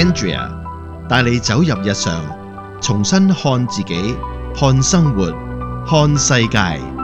Andrea 帶你走入日常，重新看自己、看生活、看世界。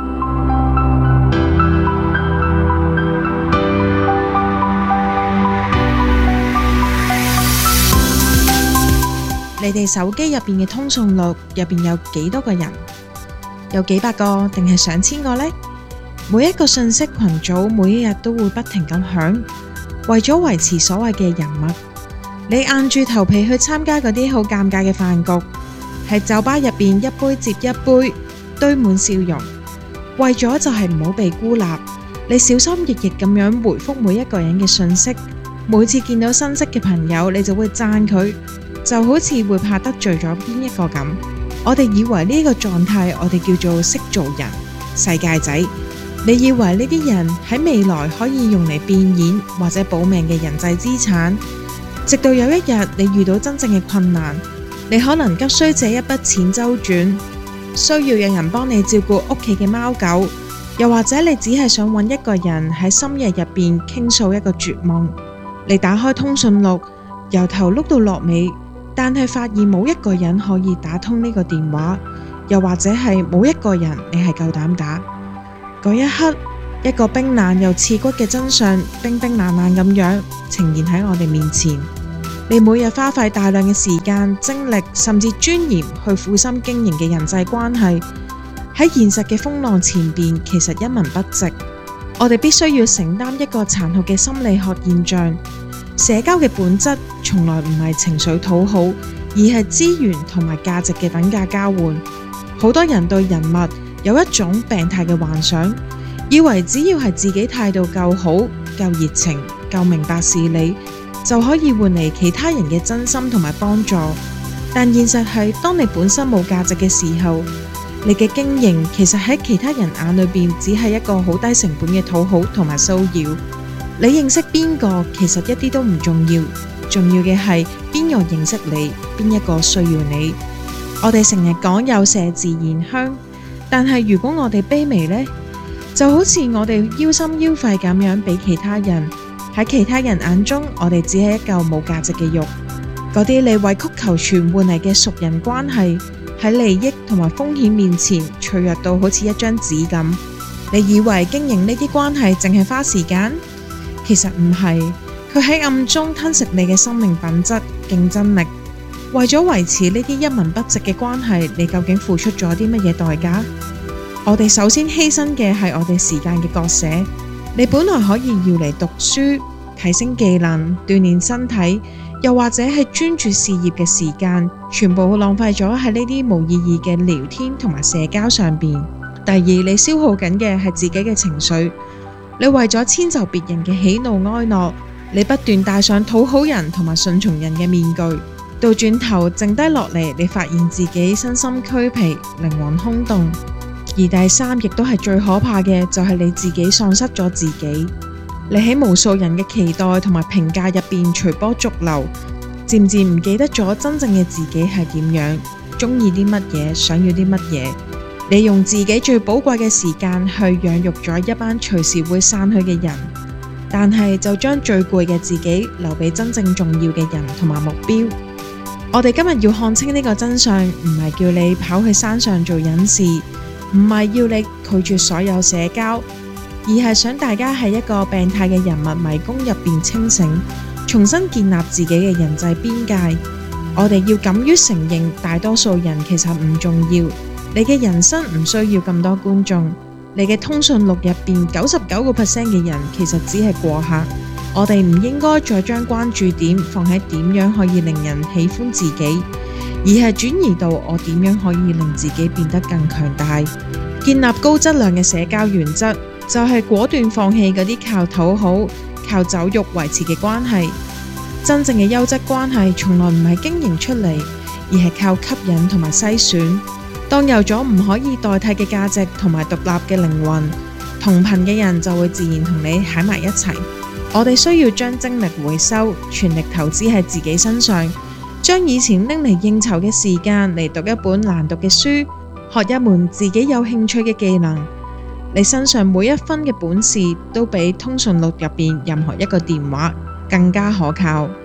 你哋手機入邊嘅通訊錄入邊有幾多個人？有幾百個定係上千個呢？每一個信息群組每一日都會不停咁響，為咗維持所謂嘅人脈，你硬住頭皮去參加嗰啲好尷尬嘅飯局，喺酒吧入邊一杯接一杯，堆滿笑容，為咗就係唔好被孤立，你小心翼翼咁樣回覆每一個人嘅信息，每次見到新識嘅朋友，你就會讚佢，就好似會怕得罪咗邊一個咁。我哋以為呢個狀態，我哋叫做識做人、世界仔。你以為呢啲人喺未來可以用嚟變現或者保命嘅人際資產，直到有一日你遇到真正嘅困難，你可能急需借一筆錢周轉，需要有人幫你照顧屋企嘅貓狗，又或者你只係想揾一個人喺深夜入邊傾訴一個絕望。你打開通訊錄，由頭碌到落尾，但係發現冇一個人可以打通呢個電話，又或者係冇一個人你係夠膽打。嗰一刻，一個冰冷又刺骨嘅真相，冰冰冷冷咁樣呈現喺我哋面前。你每日花費大量嘅時間、精力，甚至尊嚴去苦心經營嘅人際關係，喺現實嘅風浪前邊，其實一文不值。我哋必須要承擔一個殘酷嘅心理學現象：社交嘅本質從來唔係情緒討好，而係資源同埋價值嘅等價交換。好多人對人物有一種病態嘅幻想，以為只要係自己態度夠好、夠熱情、夠明白事理，就可以換嚟其他人嘅真心同埋幫助。但現實係，當你本身冇價值嘅時候，你嘅經營其實喺其他人眼裏邊只係一個好低成本嘅討好同埋騷擾。你認識邊個其實一啲都唔重要，重要嘅係邊個認識你，邊一個需要你。我哋成日講有麝自然香，但係如果我哋卑微呢，就好似我哋腰心腰肺咁樣俾其他人，喺其他人眼中，我哋只係一嚿冇價值嘅肉。嗰啲你委曲求全換嚟嘅熟人關係，喺利益同埋風險面前脆弱到好似一張紙咁。你以為經營呢啲關係淨係花時間？其實唔係，佢喺暗中吞食你嘅生命品質、競爭力。為咗維持呢啲一文不值嘅關係，你究竟付出咗啲乜嘢代價？我哋首先犧牲嘅係我哋時間嘅割捨。你本來可以要嚟讀書、提升技能、鍛煉身體，又或者係專注事業嘅時間，全部浪費咗喺呢啲無意義嘅聊天同埋社交上邊。第二，你消耗緊嘅係自己嘅情緒。你為咗遷就別人嘅喜怒哀樂，你不斷戴上討好人同埋順從人嘅面具。到轉頭剩低落嚟，你發現自己身心俱疲，靈魂空洞。而第三，亦都係最可怕嘅，就係你自己喪失咗自己。你喺無數人嘅期待同埋評價入邊隨波逐流，漸漸唔記得咗真正嘅自己係點樣，中意啲乜嘢，想要啲乜嘢。你用自己最寶貴嘅時間去養育咗一班隨時會散去嘅人，但係就將最攰嘅自己留俾真正重要嘅人同埋目標。我哋今日要看清呢個真相，唔係叫你跑去山上做隱士，唔係要你拒絕所有社交，而係想大家喺一個病態嘅人物迷宮入邊清醒，重新建立自己嘅人際邊界。我哋要敢於承認，大多數人其實唔重要。你嘅人生唔需要咁多觀眾，你嘅通訊錄入邊99% 嘅人其實只係過客。我哋唔應該再將關注點放喺點樣可以令人喜歡自己，而係轉移到我點樣可以令自己變得更強大。建立高質量嘅社交原則，就係果斷放棄嗰啲靠討好、靠酒肉維持嘅關係。真正嘅優質關係從來唔係經營出嚟，而係靠吸引同埋篩選。當有咗唔可以代替嘅價值同埋獨立嘅靈魂，同頻嘅人就會自然同你喺埋一齊。我哋需要將精力回收，全力投資喺自己身上，將以前拎嚟應酬嘅時間嚟讀一本難讀嘅書，學一門自己有興趣嘅技能。你身上每一分嘅本事都比通訊錄入邊任何一個電話更加可靠。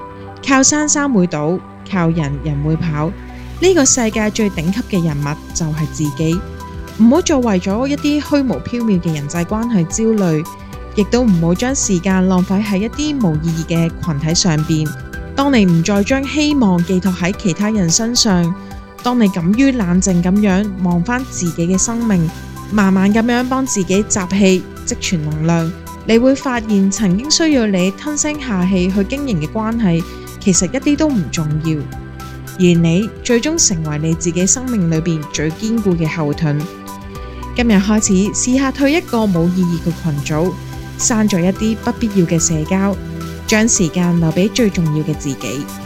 靠山山會倒，靠人人會跑。呢個世界最頂級嘅人物就係自己。唔好再為咗一啲虛無縹緲嘅人際關係焦慮，亦都唔好將時間浪費喺一啲冇意義嘅群體上邊。當你唔再將希望寄託喺其他人身上，當你敢於冷靜咁樣望返自己嘅生命，慢慢咁樣幫自己集氣積存能量，你會發現曾經需要你吞聲下氣去經營嘅關係，其實一啲都唔重要，而你最終成為你自己生命裏邊最堅固嘅後盾。今日開始試下退一個冇意義嘅群組，刪咗一啲不必要嘅社交，將時間留俾最重要嘅自己。